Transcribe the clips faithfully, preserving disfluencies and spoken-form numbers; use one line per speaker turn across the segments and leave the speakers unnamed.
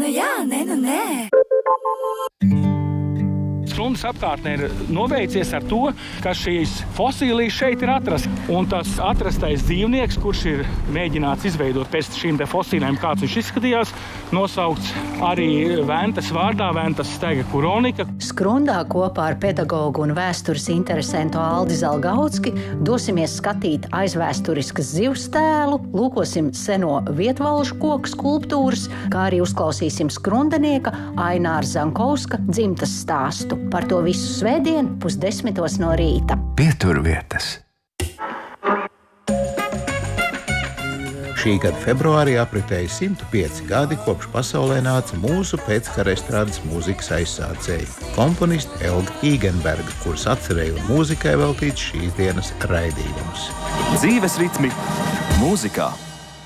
nu jā, nē, nu nē.
Skrundas apkārtnē ir noveicies ar to, ka šīs fosilijas šeit ir atrastas. Un tas atrastais dzīvnieks, kurš ir mēģināts izveidot pēc šīm te fosilēm, kāds viņš izskatījās, nosaukts arī Ventas vārdā, Ventas stega kuronika.
Skrundā kopā ar pedagogu un vēstures interesentu Aldi Zalgautski dosimies skatīt aizvēsturiskas zivs tēlu, lūkosim seno vietvalžu koku skulptūras, kā arī uzklausīsim skrundanieka Aināra Zankovska dzimtas stāstu. Par to visu svētdien pusdesmitos no rīta.
Pieturvietas.
Šī gada februārī apritēja simt pieci gadi, kopš pasaulē nāca mūsu pēckara estrādes mūzikas aizsācēji – komponiste Elga Īgenberga, kuras atcerēja un mūzikai veltīts šīs dienas raidījums.
Dzīves ritmi mūzikā.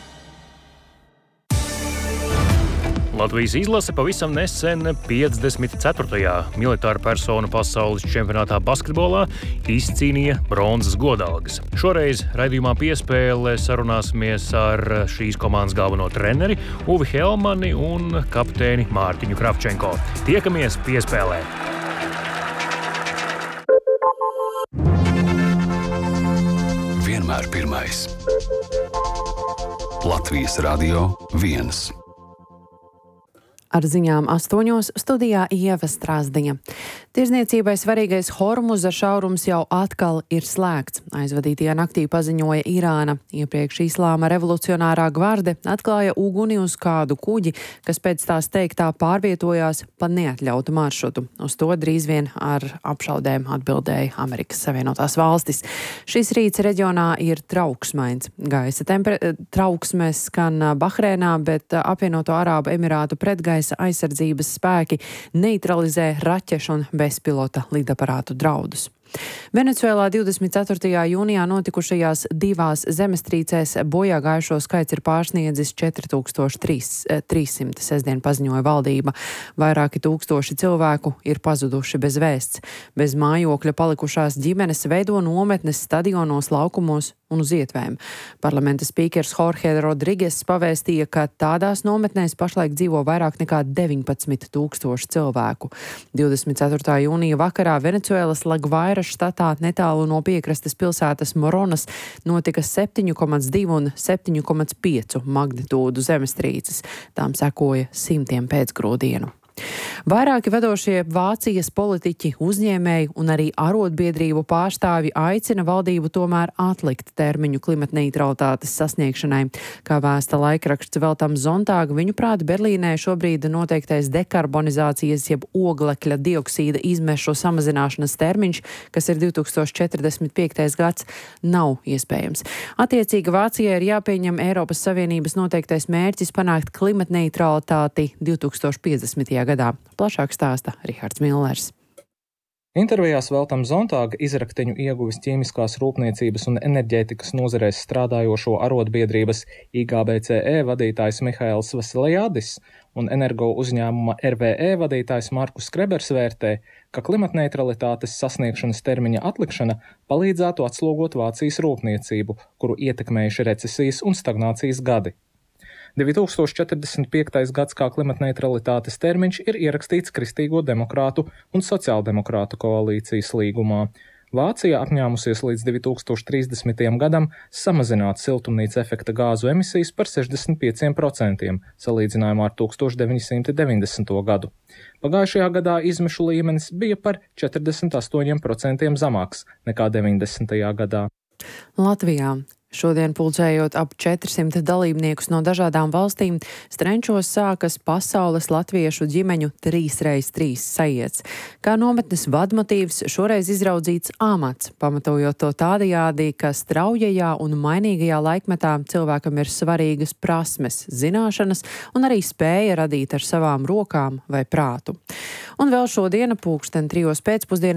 Latvijas izlase pavisam nesen piecdesmit ceturtajā militāru personu pasaules čempionātā basketbolā izcīnīja bronzas godalgas. Šoreiz raidījumā Piespēle sarunāsimies ar šīs komandas galveno treneri Uvi Helmani un kapteini Mārtiņu Kravčenko. Tiekamies Piespēlē!
Vienmēr pirmais. Latvijas radio viens.
Ar ziņām astoņos studijā Ieva Strāzdiņa. Tirzniecībai svarīgais Hormuza šaurums jau atkal ir slēgts. Aizvadītajā naktī paziņoja Irāna. Iepriekš Islāma revolucionārā gvarde atklāja uguni uz kādu kuģi, kas pēc tās teiktā pārvietojās pa neatļautu maršrutu. Uz to drīz vien ar apšaudēm atbildēja Amerikas Savienotās valstis. Šis rīts reģionā ir trauksmains. Gaisa temper- trauksmes skan Bahreinā, bet apvienoto Arābu Emirātu pretgaisa aizsardzības spēki neutralizē raķešu un bezpilota lidaparātu draudus. Venecuēlā divdesmit ceturtajā jūnijā notikušajās divās zemestrīcēs bojā gājušo skaits ir pārsniedzis četri tūkstoši trīs simti, sestdien paziņoja valdība. Vairāki tūkstoši cilvēku ir pazuduši bez vēsts. Bez mājokļa palikušās ģimenes veido nometnes stadionos, laukumos un uz ietvēm. Parlamenta spīkers Jorge Rodriges pavēstīja, ka tādās nometnēs pašlaik dzīvo vairāk nekā deviņpadsmit tūkstoši cilvēku. divdesmit ceturtā jūnija vakarā Venecuēlas Lagvairas štatā netālu no piekrastes pilsētas Moronas notika septiņi komats divi un septiņi komats pieci magnitūdu zemestrīces. Tām sekoja simtiem pēcgrūdienu. Vairāki vedošie Vācijas politiķi, uzņēmēji un arī arotbiedrību pārstāvji aicina valdību tomēr atlikt termiņu klimatneitralitātes sasniegšanai. Kā vēsta laikraksts Veltam Zontāga, viņuprāt Berlīnē šobrīd noteiktais dekarbonizācijas jeb oglekļa dioksīda izmešu samazināšanas termiņš, kas ir divi tūkstoši četrdesmit piektais gads, nav iespējams. Attiecīgi Vācijai ir jāpieņem Eiropas Savienības noteiktais mērķis panākt klimatneitralitāti divi tūkstoši piecdesmitajā gadā. Plašāk stāsta Rihards Millers.
Intervijās Veltam Zontāga izrakteņu ieguvis ķīmiskās rūpniecības un enerģētikas nozarēs strādājošo arotbiedrības I G B C E vadītājs Mihails Vasiljādis un energo uzņēmuma R V E vadītājs Markus Skrebers vērtē, ka klimatneitralitātes sasniegšanas termiņa atlikšana palīdzētu atslogot Vācijas rūpniecību, kuru ietekmējuši recesijas un stagnācijas gadi. divi tūkstoši četrdesmit piektais gads kā klimatneitralitātes termiņš ir ierakstīts Kristīgo demokrātu un sociāldemokrātu koalīcijas līgumā. Vācija apņēmusies līdz divi tūkstoši trīsdesmitajam gadam samazināt siltumnīca efekta gāzu emisijas par sešdesmit pieciem procentiem, salīdzinājumā ar deviņdesmit deviņdesmito gadu. Pagājušajā gadā izmešu līmenis bija par četrdesmit astoņiem procentiem zemāks nekā deviņdesmitajā gadā.
Latvijā. Šodien pulcējot ap četrsimt dalībniekus no dažādām valstīm, Strenčos sākas pasaules latviešu ģimeņu trīs reiz trīs sajiets. Kā nometnes vadmotīvs šoreiz izraudzīts amats, pamatojot to tādajādi, ka straujajā un mainīgajā laikmetā cilvēkam ir svarīgas prasmes, zināšanas un arī spēja radīt ar savām rokām vai prātu. Un vēl šodiena pulksten trijos pēcpusdienā